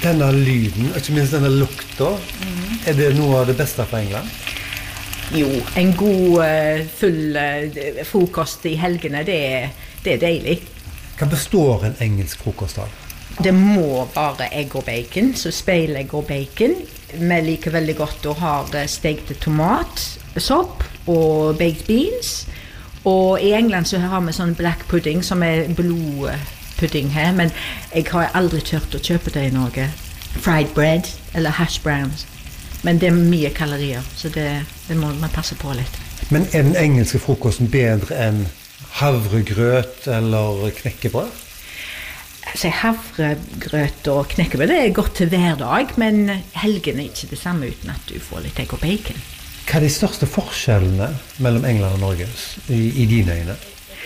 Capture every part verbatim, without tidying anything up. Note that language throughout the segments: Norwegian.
Denne lyden, ikke minst denne lukta, mm. er det noe av det beste fra England? Jo, en god uh, full uh, frokost i helgene, det er, det er deilig. Hva består en engelsk frokost av? Det må være egg og bacon, så speilegg og bacon. Vi liker veldig godt å ha stekte tomat, sopp og baked beans. Og i England så har vi sånn black pudding, som er blodpudding her, men jeg har aldri tørt å kjøpe det i Norge. Fried bread eller hash browns. Men det er mye kalorier, så det, det må man passe på litt. Men er den engelske frokosten bedre enn havregrøt eller knekkebrød? Altså, havregrøt og knekkebrød det er godt til hver dag, men helgen er ikke det samme uten at du får litt egg og bacon. Hva er de største forskjellene mellom England og Norge i, i dine øyne?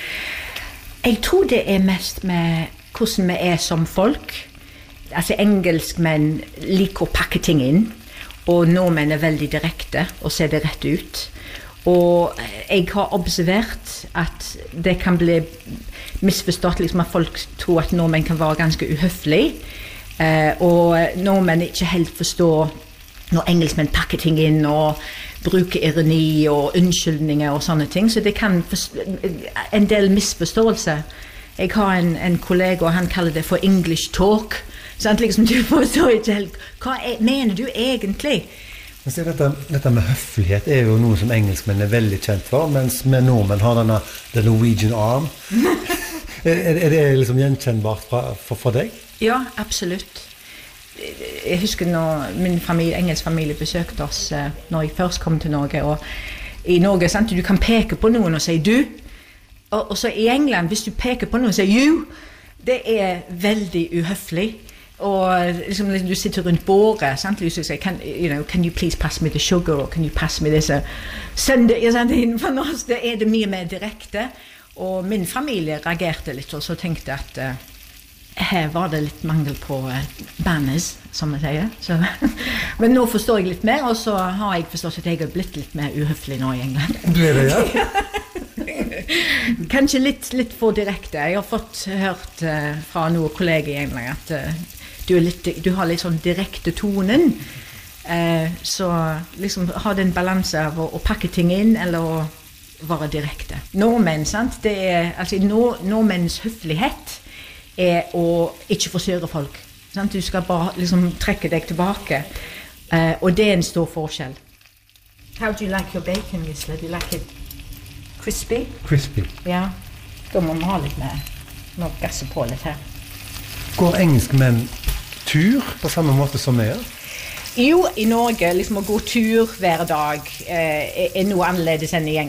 Jeg tror det er mest med hvordan vi er som folk. Altså, engelskmenn liker å pakke ting inn, og nordmenn er veldig direkte og ser det rett ut. Og jeg har observert at det kan bli misforstått, liksom at folk tror at nordmenn kan være ganske uhøflig, eh, og nordmenn ikke helt forstår når engelskmenn pakker ting inn og bruker ironi og unnskyldninger og sånne ting, så det kan en del misforståelse. Jeg har en, en kollega, og han kaller det for English talk, sant? Liksom, du forstår ikke helt, hva er, mener du egentlig? Men så dette, dette med høflighet er jo noe som engelskmenn er veldig kjent for, mens med nordmenn har denne the Norwegian arm. er, er det liksom gjenkjennbart fra, for, for deg? Ja, absolutt. Jeg husker når min familie, engelsk familie besøkte oss uh, når jeg først kom til Norge, og i Norge, sant, du kan peke på noen og si du, og, og så i England, hvis du peker på noen og sier you, det er veldig uhøflig. Og liksom, du sitter rundt bordet, sant? Du sier, can, you know, can you please pass me the sugar, or can you pass me this? Send det, sant? For oss det er det mye mer direkte. Og min familie reagerte litt, og så tenkte at uh, her var det litt mangel på uh, banners, som jeg sier. Så, men nå forstår jeg litt mer, og så har jeg forstått at jeg har blitt litt mer uhøflig nå i England. Blir det, ja? Kanskje litt, litt for direkte. Jeg har fått hørt uh, fra noen kolleger i England at uh, du, er litt, du har litt sånn direkte tonen. Uh, så liksom ha den balansen av å, å pakke ting inn eller å være direkte. Nordmenn, sant? Det er, altså, nord, nordmenns høflighet er å ikke forsøre folk. Sant? Du skal bare liksom trekke deg tilbake. Uh, og det er en stor forskjell. How do you like your bacon, Gisle? Do you like it crispy? Crispy. Ja, da må man ha litt mer. Nå gasser på litt her. Går engelskmenn tur på samme måte som vi gjør? Jo, i Norge, liksom å gå tur hver dag eh, er noe annerledes enn i England.